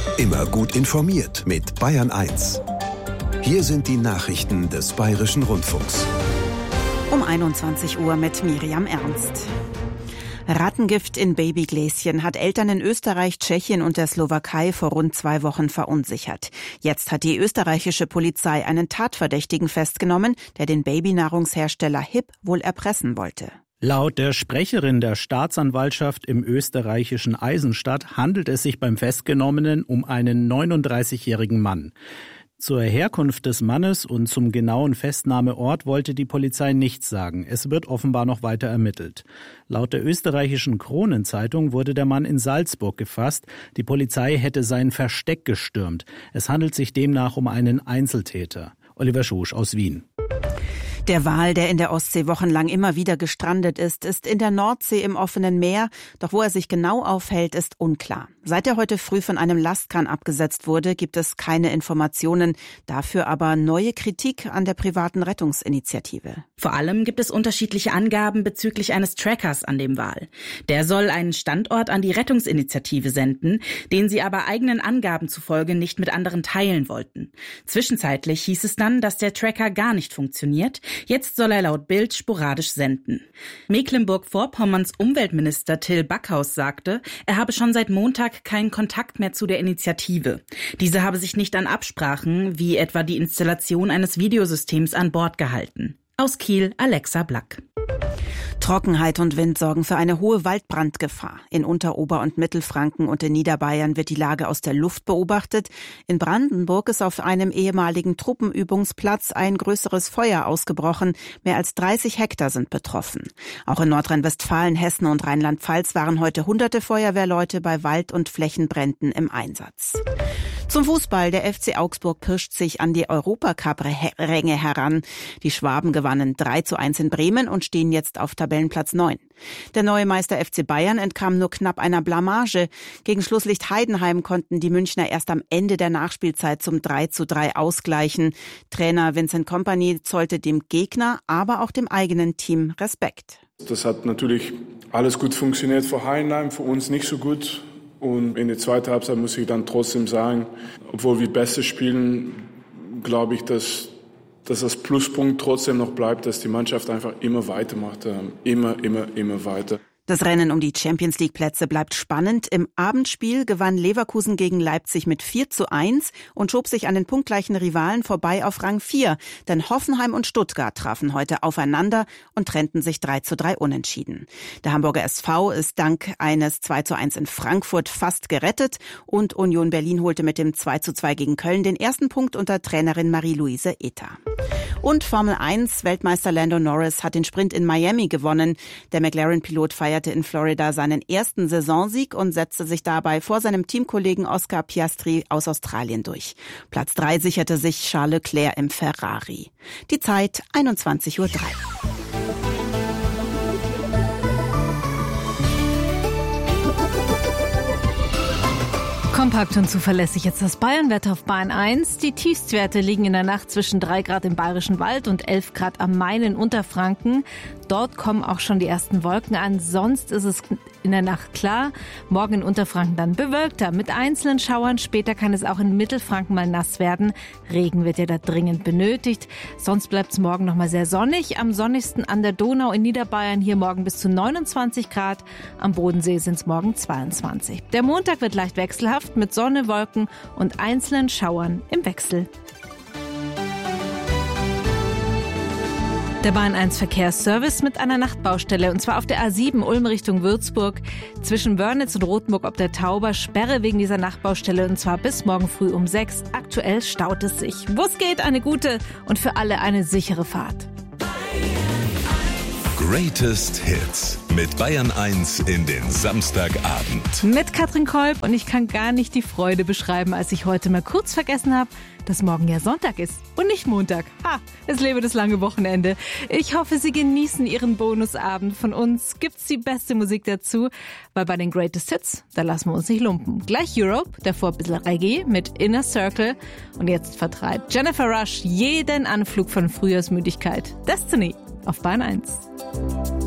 Immer gut informiert mit Bayern 1. Hier sind die Nachrichten des Bayerischen Rundfunks. Um 21 Uhr mit Miriam Ernst. Rattengift in Babygläschen hat Eltern in Österreich, Tschechien und der Slowakei vor rund 2 Wochen verunsichert. Jetzt hat die österreichische Polizei einen Tatverdächtigen festgenommen, der den Babynahrungshersteller HiP wohl erpressen wollte. Laut der Sprecherin der Staatsanwaltschaft im österreichischen Eisenstadt handelt es sich beim Festgenommenen um einen 39-jährigen Mann. Zur Herkunft des Mannes und zum genauen Festnahmeort wollte die Polizei nichts sagen. Es wird offenbar noch weiter ermittelt. Laut der österreichischen Kronenzeitung wurde der Mann in Salzburg gefasst. Die Polizei hätte sein Versteck gestürmt. Es handelt sich demnach um einen Einzeltäter. Oliver Schosch aus Wien. Der Wal, der in der Ostsee wochenlang immer wieder gestrandet ist in der Nordsee im offenen Meer. Doch wo er sich genau aufhält, ist unklar. Seit er heute früh von einem Lastkahn abgesetzt wurde, gibt es keine Informationen. Dafür aber neue Kritik an der privaten Rettungsinitiative. Vor allem gibt es unterschiedliche Angaben bezüglich eines Trackers an dem Wal. Der soll einen Standort an die Rettungsinitiative senden, den sie aber eigenen Angaben zufolge nicht mit anderen teilen wollten. Zwischenzeitlich hieß es dann, dass der Tracker gar nicht funktioniert. Jetzt soll er laut Bild sporadisch senden. Mecklenburg-Vorpommerns Umweltminister Till Backhaus sagte, er habe schon seit Montag keinen Kontakt mehr zu der Initiative. Diese habe sich nicht an Absprachen, wie etwa die Installation eines Videosystems an Bord gehalten. Aus Kiel, Alexa Black. Trockenheit und Wind sorgen für eine hohe Waldbrandgefahr. In Unter-, Ober- und Mittelfranken und in Niederbayern wird die Lage aus der Luft beobachtet. In Brandenburg ist auf einem ehemaligen Truppenübungsplatz ein größeres Feuer ausgebrochen. Mehr als 30 Hektar sind betroffen. Auch in Nordrhein-Westfalen, Hessen und Rheinland-Pfalz waren heute hunderte Feuerwehrleute bei Wald- und Flächenbränden im Einsatz. Zum Fußball. Der FC Augsburg pirscht sich an die Europacup-Ränge heran. Die Schwaben gewannen 3:1 in Bremen und stehen jetzt auf Tabellenplatz 9. Der neue Meister FC Bayern entkam nur knapp einer Blamage. Gegen Schlusslicht Heidenheim konnten die Münchner erst am Ende der Nachspielzeit zum 3:3 ausgleichen. Trainer Vincent Kompany zollte dem Gegner, aber auch dem eigenen Team Respekt. Das hat natürlich alles gut funktioniert für Heidenheim, für uns nicht so gut. Und in der zweiten Halbzeit muss ich dann trotzdem sagen, obwohl wir besser spielen, glaube ich, dass das Pluspunkt trotzdem noch bleibt, dass die Mannschaft einfach immer weitermacht. Immer weiter. Das Rennen um die Champions-League-Plätze bleibt spannend. Im Abendspiel gewann Leverkusen gegen Leipzig mit 4:1 und schob sich an den punktgleichen Rivalen vorbei auf Rang 4. Denn Hoffenheim und Stuttgart trafen heute aufeinander und trennten sich 3:3 unentschieden. Der Hamburger SV ist dank eines 2:1 in Frankfurt fast gerettet und Union Berlin holte mit dem 2:2 gegen Köln den ersten Punkt unter Trainerin Marie-Louise Eta. Und Formel 1, Weltmeister Lando Norris hat den Sprint in Miami gewonnen. Der McLaren-Pilot feierte in Florida seinen ersten Saisonsieg und setzte sich dabei vor seinem Teamkollegen Oscar Piastri aus Australien durch. Platz 3 sicherte sich Charles Leclerc im Ferrari. Die Zeit 21:03 Uhr. Kompakt und zuverlässig jetzt das Bayernwetter auf Bayern 1. Die Tiefstwerte liegen in der Nacht zwischen 3 Grad im Bayerischen Wald und 11 Grad am Main in Unterfranken. Dort kommen auch schon die ersten Wolken an. Sonst ist es in der Nacht klar. Morgen in Unterfranken dann bewölkter mit einzelnen Schauern. Später kann es auch in Mittelfranken mal nass werden. Regen wird ja da dringend benötigt. Sonst bleibt es morgen noch mal sehr sonnig. Am sonnigsten an der Donau in Niederbayern hier morgen bis zu 29 Grad. Am Bodensee sind es morgen 22. Der Montag wird leicht wechselhaft mit Sonne, Wolken und einzelnen Schauern im Wechsel. Der Bayern 1 Verkehrsservice mit einer Nachtbaustelle, und zwar auf der A7 Ulm Richtung Würzburg. Zwischen Wörnitz und Rothenburg ob der Tauber Sperre wegen dieser Nachtbaustelle, und zwar bis morgen früh um 6. Aktuell staut es sich. Wo es geht, eine gute und für alle eine sichere Fahrt. Greatest Hits mit Bayern 1 in den Samstagabend. Mit Katrin Kolb, und ich kann gar nicht die Freude beschreiben, als ich heute mal kurz vergessen habe, dass morgen ja Sonntag ist und nicht Montag. Es lebe das lange Wochenende. Ich hoffe, Sie genießen Ihren Bonusabend. Von uns gibt's die beste Musik dazu, weil bei den Greatest Hits, da lassen wir uns nicht lumpen. Gleich Europe, davor ein bisschen Reggae mit Inner Circle, und jetzt vertreibt Jennifer Rush jeden Anflug von Frühjahrsmüdigkeit. Destiny auf Bayern 1.